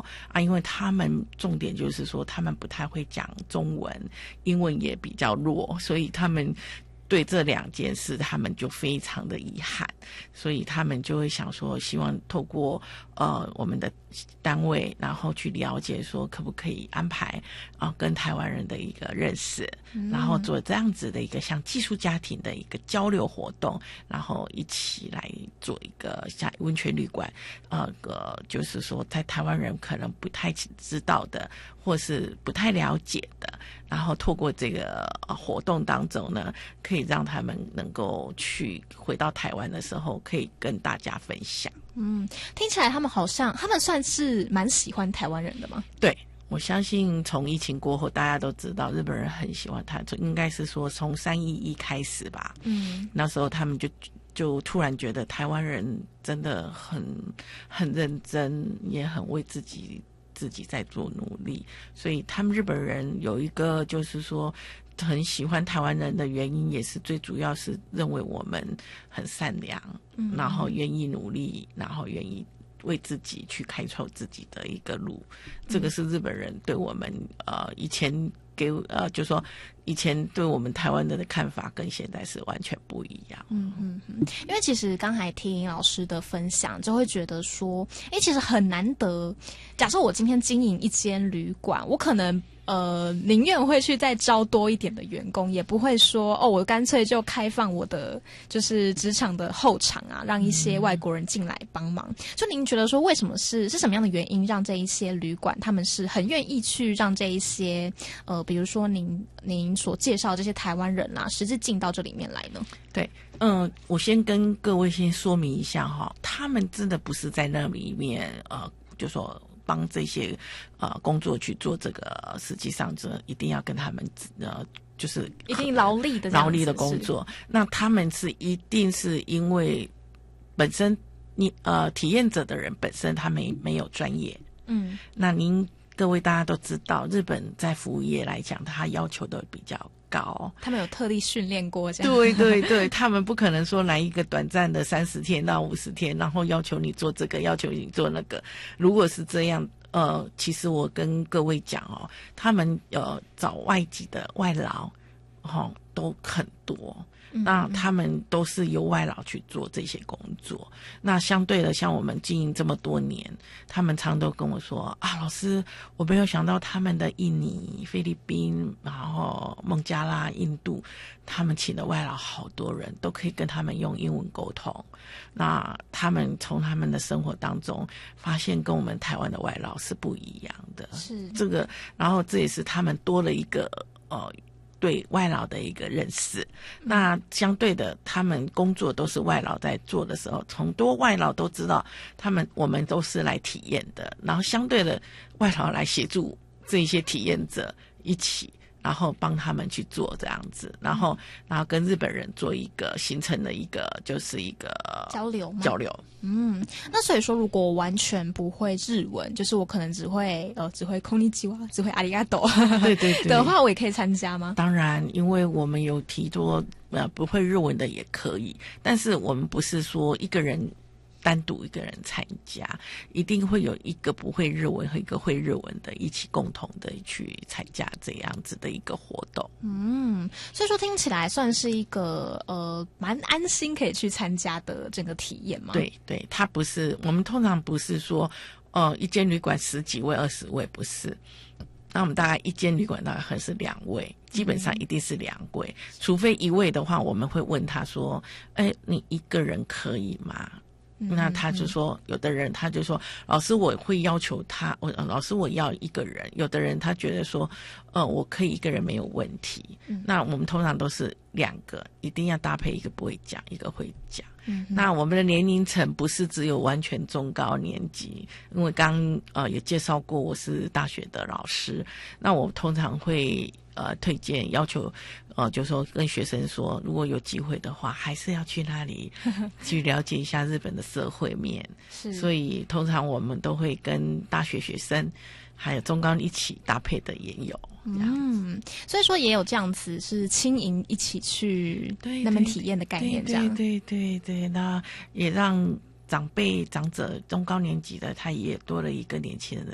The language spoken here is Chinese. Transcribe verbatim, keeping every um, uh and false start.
啊，因为他们重点就是说他们不太会讲中文，英文也比较弱，所以他们对这两件事他们就非常的遗憾，所以他们就会想说希望透过呃我们的单位，然后去了解说可不可以安排啊、呃、跟台湾人的一个认识、嗯、然后做这样子的一个像寄宿家庭的一个交流活动，然后一起来做一个像温泉旅馆呃个就是说在台湾人可能不太知道的或是不太了解的，然后透过这个、呃、活动当中呢，可以让他们能够去回到台湾的时候可以跟大家分享。 嗯，听起来他们好像他们算是蛮喜欢台湾人的吗？ 对，我相信从疫情过后大家都知道日本人很喜欢台，应该是说从三一一开始吧，嗯，那时候他们就就突然觉得台湾人真的很很认真，也很为自己自己在做努力，所以他们日本人有一个就是说很喜欢台湾人的原因，也是最主要是认为我们很善良、嗯、然后愿意努力，然后愿意为自己去开创自己的一个路，这个是日本人对我们呃以前给呃就说以前对我们台湾人的看法跟现在是完全不一样。 嗯嗯嗯，因为其实刚才听老师的分享，就会觉得说，哎，其实很难得。假设我今天经营一间旅馆，我可能呃宁愿会去再招多一点的员工，也不会说哦，我干脆就开放我的就是职场的后场啊，让一些外国人进来帮忙。嗯、就您觉得说，为什么是是什么样的原因，让这一些旅馆他们是很愿意去让这一些呃，比如说您您所介绍这些台湾人啊，实际进到这里面来呢？ 对，嗯，我先跟各位先说明一下哈，他们真的不是在那里面呃，就说帮这些呃工作去做这个，实际上这一定要跟他们呃就是一定劳力的劳力的工作，那他们是一定是因为本身你呃体验者的人本身他没没有专业，嗯，那您各位大家都知道，日本在服务业来讲，他要求都比较高， 他们有特地训练过这样。 对对对，他们不可能说来一个短暂的三十天到五十天，然后要求你做这个，要求你做那个。如果是这样，呃，其实我跟各位讲哦，他们呃找外籍的外劳，哦，都很多。那他们都是由外劳去做这些工作。那相对的，像我们经营这么多年，他们常都跟我说啊，老师，我没有想到他们的印尼、菲律宾，然后孟加拉、印度，他们请的外劳好多人，都可以跟他们用英文沟通。那他们从他们的生活当中发现，跟我们台湾的外劳是不一样的。是这个，然后这也是他们多了一个呃。对外劳的一个认识，那相对的，他们工作都是外劳在做的时候，很多外劳都知道，他们我们都是来体验的，然后相对的，外劳来协助这一些体验者一起，然后帮他们去做这样子，然后然后跟日本人做一个形成的一个就是一个交流吗？ 交流。 嗯，那所以说，如果我完全不会日文，就是我可能只会呃只会こんにちは，只会ありがとう，对对对的话，我也可以参加吗？ 当然，因为我们有提多呃不会日文的也可以，但是我们不是说一个人单独一个人参加，一定会有一个不会日文和一个会日文的一起共同的去参加这样子的一个活动。 嗯，所以说听起来算是一个呃蛮安心可以去参加的整个体验嘛。 对对，它不是我们通常不是说呃一间旅馆十几位二十位，不是。那我们大概一间旅馆大概还是两位，基本上一定是两位，嗯、除非一位的话，我们会问他说：“哎，你一个人可以吗？”那他就说，有的人他就说，老师我会要求他，我老师我要一个人。有的人他觉得说，呃，我可以一个人没有问题。嗯、那我们通常都是两个，一定要搭配一个不会讲，一个会讲。嗯、那我们的年龄层不是只有完全中高年级，因为刚呃也介绍过，我是大学的老师，那我通常会呃推荐要求。呃，就说跟学生说，如果有机会的话，还是要去那里去了解一下日本的社会面。是，所以通常我们都会跟大学学生还有中高一起搭配的也有。 嗯，所以说也有这样子是轻盈一起去那边体验的概念，这样。 对对对 对, 对, 对，那也让长辈长者中高年级的他也多了一个年轻人的